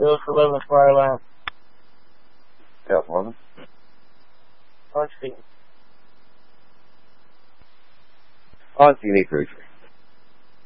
Bills for 11 fire line. South 11. On scene. On scene, 8 crew.